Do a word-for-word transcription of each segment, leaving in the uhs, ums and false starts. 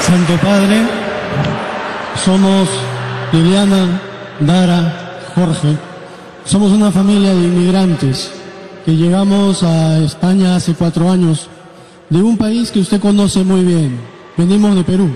Santo Padre, somos Liliana, Dara, Jorge. Somos una familia de inmigrantes que llegamos a España hace cuatro años, de un país que usted conoce muy bien. Venimos de Perú.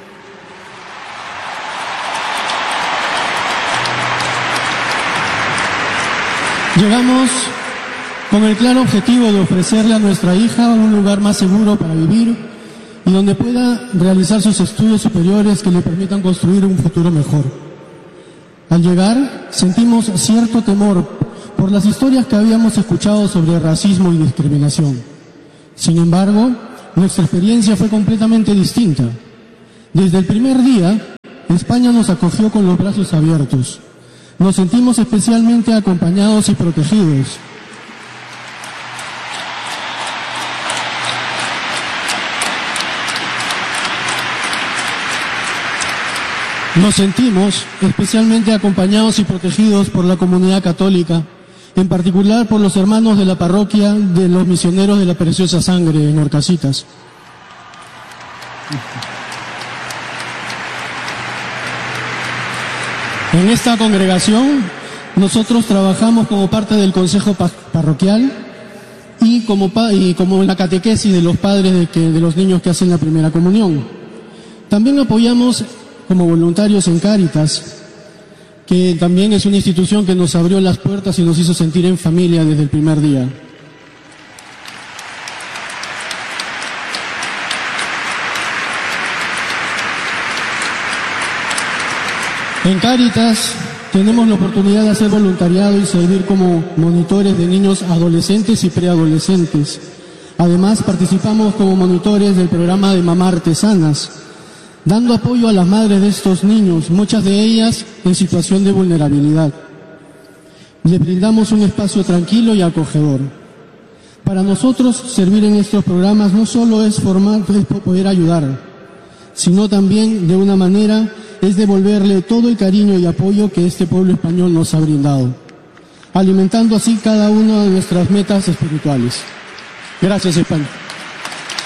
Llegamos con el claro objetivo de ofrecerle a nuestra hija un lugar más seguro para vivir y donde pueda realizar sus estudios superiores que le permitan construir un futuro mejor. Al llegar, sentimos cierto temor por las historias que habíamos escuchado sobre racismo y discriminación. Sin embargo, nuestra experiencia fue completamente distinta. Desde el primer día, España nos acogió con los brazos abiertos. Nos sentimos especialmente acompañados y protegidos. Nos sentimos especialmente acompañados y protegidos por la comunidad católica, en particular por los hermanos de la parroquia de los misioneros de la Preciosa Sangre en Horcasitas. En esta congregación, nosotros trabajamos como parte del consejo parroquial y como, pa y como la catequesis de los padres de, que, de los niños que hacen la primera comunión. También apoyamos como voluntarios en Cáritas, que también es una institución que nos abrió las puertas y nos hizo sentir en familia desde el primer día. En Cáritas tenemos la oportunidad de hacer voluntariado y servir como monitores de niños adolescentes y preadolescentes. Además, participamos como monitores del programa de Mamá Artesanas, dando apoyo a las madres de estos niños, muchas de ellas en situación de vulnerabilidad. Les brindamos un espacio tranquilo y acogedor. Para nosotros, servir en estos programas no solo es formar, es poder ayudar, sino también, de una manera, es devolverle todo el cariño y apoyo que este pueblo español nos ha brindado, alimentando así cada una de nuestras metas espirituales. Gracias, España.